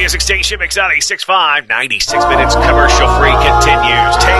music station, Mix 96.5, 96 minutes commercial free continues.